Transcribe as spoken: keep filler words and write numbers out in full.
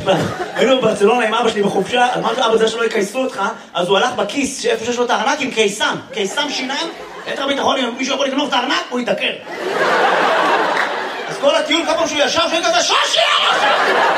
היינו בברצלונה עם אבא שלי בחופשה, אמרתי לו, אבא, זה שלא יקייסו אותך, אז הוא הלך בכיס, איפה שיש לו את הארנק עם קיסם, קיסם שיניים, יתר ביטחון, אם מישהו יכול לגנוב את הארנק, הוא יתעקר. אז כל הטיול, כמה שהוא ישב, שהוא כזה, שושי!